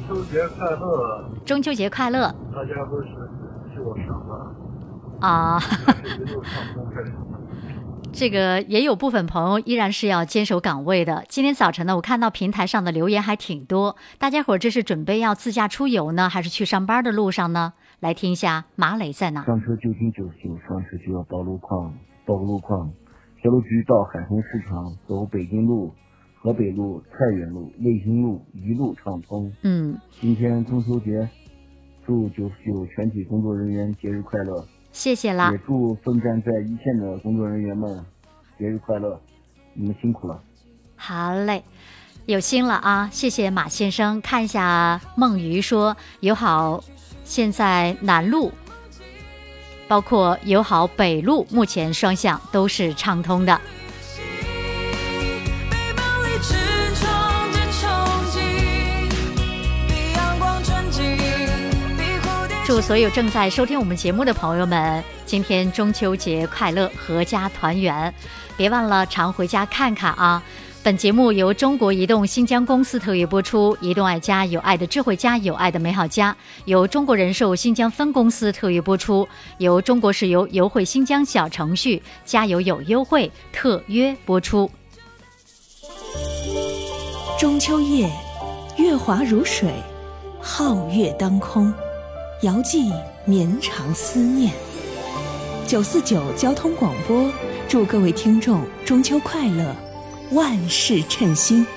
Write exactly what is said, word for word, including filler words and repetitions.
秋节快乐！ 中秋节快乐！ 大家都是就什么啊？ 一路畅通开始。 这个也有部分朋友依然是要坚守岗位的。今天早晨呢，我看到平台上的留言还挺多，大家伙儿这是准备要自驾出游呢，还是去上班的路上呢？来听一下马磊在哪。 上车就听九九，上车就要报路况，报路况。铁路局到海虹市场，走北京路、河北路、太原路、卫星路，一路畅通。 嗯， 今天中秋节，祝九九全体工作人员节日快乐。 谢谢啦！ 也祝奋战在一线的工作人员们节日快乐，你们辛苦了。 好嘞，有心了啊！谢谢马先生。看一下梦鱼说友好，现在南路包括友好北路目前双向都是畅通的。祝所有正在收听我们节目的朋友们今天中秋节快乐，阖家团圆。别忘了常回家看看啊。本节目由中国移动新疆公司特约播出，移动爱家，有爱的智慧家，有爱的美好家，由中国人寿新疆分公司特约播出，由中国石油油汇新疆小程序加油有优惠特约播出。 中秋夜，月华如水，皓月当空，遥寄绵长思念。九四九交通广播，祝各位听众中秋快乐，万事称心。